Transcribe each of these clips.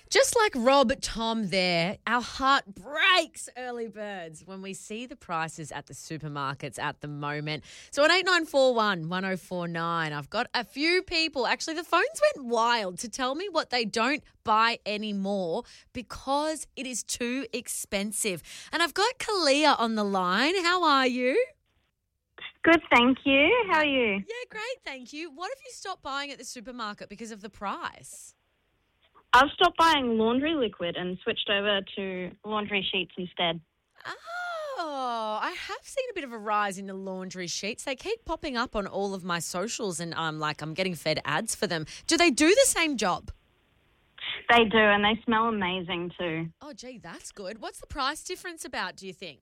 Just like Rob Tom there, our heart breaks, early birds, when we see the prices at the supermarkets at the moment. So at 8941 1049, I've got a few people, actually the phones went wild to tell me what they don't buy anymore because it is too expensive. And I've got Kalia on the line. How are you? Good, thank you. How are you? Yeah, great, thank you. What have you stopped buying at the supermarket because of the price? I've stopped buying laundry liquid and switched over to laundry sheets instead. Oh, I have seen a bit of a rise in the laundry sheets. They keep popping up on all of my socials and I'm getting fed ads for them. Do they do the same job? They do, and they smell amazing too. Oh, gee, that's good. What's the price difference about, do you think?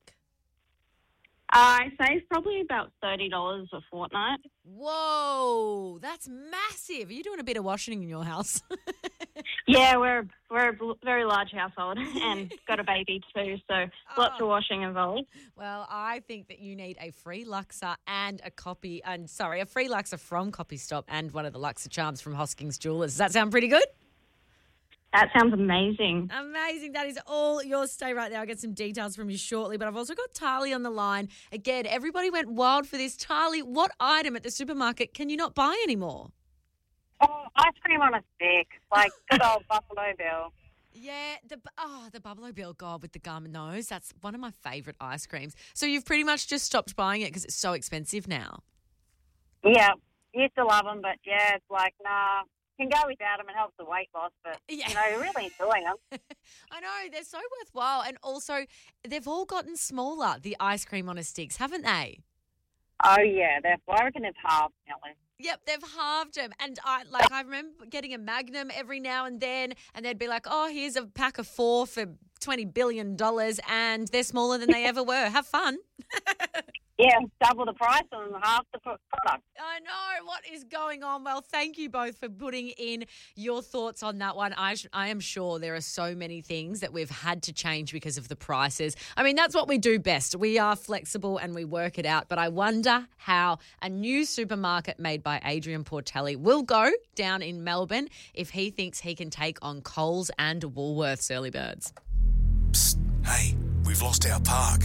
I say it's probably about $30 a fortnight. Whoa, that's massive. Are you doing a bit of washing in your house? Yeah, we're a very large household and got a baby too, so lots of washing involved. Well, I think that you need a free Luxor and a free Luxor from Copy Stop and one of the Luxor charms from Hoskins Jewelers. Does that sound pretty good? That sounds amazing. Amazing. That is all yours. Stay right there. I'll get some details from you shortly. But I've also got Tali on the line. Again, everybody went wild for this. Tali, what item at the supermarket can you not buy anymore? Oh, ice cream on a stick, like good old Buffalo Bill. Yeah, the Buffalo Bill, God, with the gum nose. That's one of my favourite ice creams. So you've pretty much just stopped buying it because it's so expensive now? Yeah, used to love them, but yeah, it's like, nah. Can go without them. It helps the weight loss, but, yeah. You're really enjoying them. I know. They're so worthwhile. And also, they've all gotten smaller, the ice cream on a sticks, haven't they? Oh, yeah. I reckon they've halved nearly. Yep, they've halved them. And I remember getting a Magnum every now and then, and they'd be like, oh, here's a pack of 4 for $20 billion, and they're smaller than they ever were. Have fun. Yeah, double the price and half the product. I know. What is going on? Well, thank you both for putting in your thoughts on that one. I am sure there are so many things that we've had to change because of the prices. I mean, that's what we do best. We are flexible and we work it out. But I wonder how a new supermarket made by Adrian Portelli will go down in Melbourne if he thinks he can take on Coles and Woolworths, early birds. Psst, hey, we've lost our park.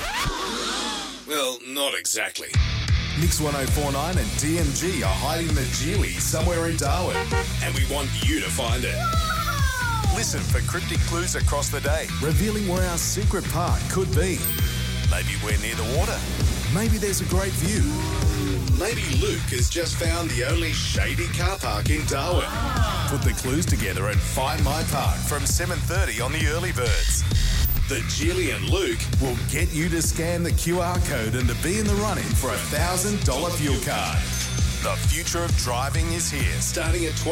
Well, not exactly. Mix 1049 and DMG are hiding the Geely somewhere in Darwin. And we want you to find it. Whoa! Listen for cryptic clues across the day, revealing where our secret park could be. Maybe we're near the water. Maybe there's a great view. Maybe Luke has just found the only shady car park in Darwin. Put the clues together and find my park from 7:30 on the Early Birds. The Geely and Luke will get you to scan the QR code and to be in the running for a $1,000 fuel card. The future of driving is here, starting at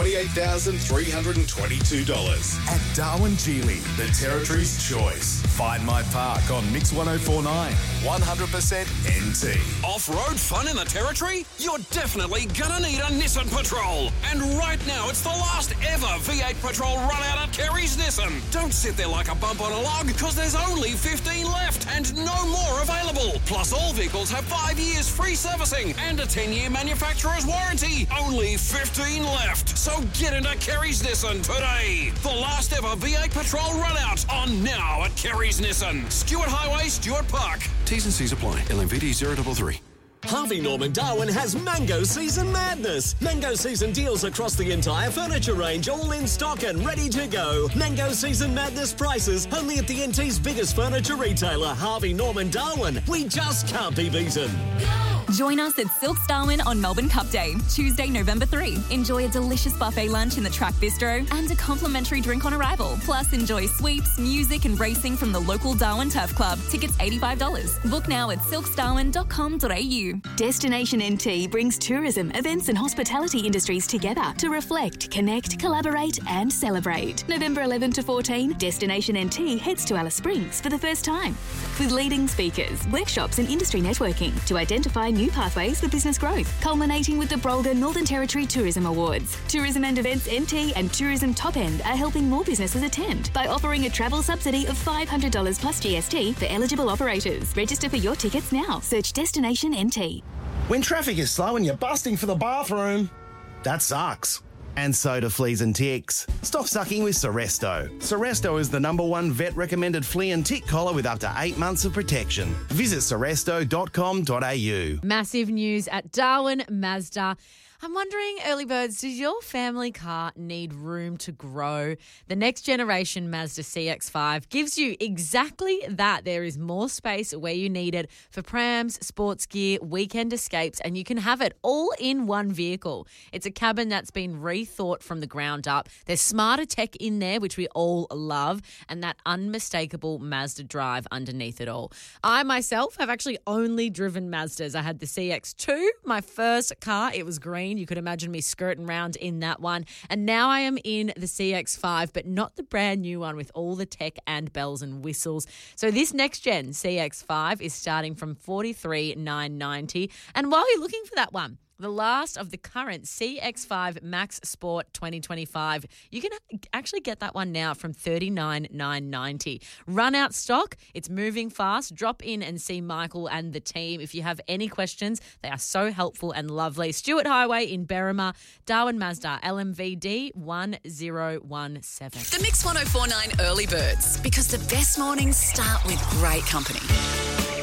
$28,322. At Darwin Geely, the Territory's choice. Find my park on Mix 1049, 100% NT. Off-road fun in the Territory? You're definitely gonna need a Nissan Patrol. And right now, it's the last ever V8 Patrol run out at Kerry's Nissan. Don't sit there like a bump on a log, because there's only 15 left and no more available. Plus, all vehicles have 5 years free servicing and a 10-year manufacturer's warranty. Only 15 left. So get into Kerry's Nissan today. The last ever V8 Patrol run out on now at Kerry's Nissan. Stuart Highway, Stuart Park. T's and C's apply. LMVD 033. Harvey Norman Darwin has Mango Season Madness. Mango Season deals across the entire furniture range, all in stock and ready to go. Mango Season Madness prices only at the NT's biggest furniture retailer, Harvey Norman Darwin. We just can't be beaten. Join us at Silks Darwin on Melbourne Cup Day, Tuesday, November 3. Enjoy a delicious buffet lunch in the Track Bistro and a complimentary drink on arrival. Plus, enjoy sweeps, music and racing from the local Darwin Turf Club. Tickets $85. Book now at silksdarwin.com.au. Destination NT brings tourism, events and hospitality industries together to reflect, connect, collaborate and celebrate. November 11 to 14, Destination NT heads to Alice Springs for the first time. With leading speakers, workshops and industry networking to identify new pathways for business growth, culminating with the Brolga Northern Territory Tourism Awards. Tourism and Events NT and Tourism Top End are helping more businesses attend by offering a travel subsidy of $500 plus GST for eligible operators. Register for your tickets now. Search Destination NT. When traffic is slow and you're busting for the bathroom, that sucks. And so do fleas and ticks. Stop sucking with Seresto. Seresto is the #1 vet-recommended flea and tick collar with up to 8 months of protection. Visit seresto.com.au. Massive news at Darwin Mazda. I'm wondering, early birds, does your family car need room to grow? The next generation Mazda CX-5 gives you exactly that. There is more space where you need it for prams, sports gear, weekend escapes, and you can have it all in one vehicle. It's a cabin that's been rethought from the ground up. There's smarter tech in there, which we all love, and that unmistakable Mazda drive underneath it all. I myself have actually only driven Mazdas. I had the CX-2, my first car. It was green. You could imagine me skirting around in that one. And now I am in the CX-5, but not the brand new one with all the tech and bells and whistles. So this next gen CX-5 is starting from $43,990. And while you're looking for that one, the last of the current CX-5 Max Sport 2025. You can actually get that one now from $39,990. Run out stock. It's moving fast. Drop in and see Michael and the team. If you have any questions, they are so helpful and lovely. Stewart Highway in Berrima, Darwin Mazda, LMVD 1017. The Mix 104.9 Early Birds, because the best mornings start with great company.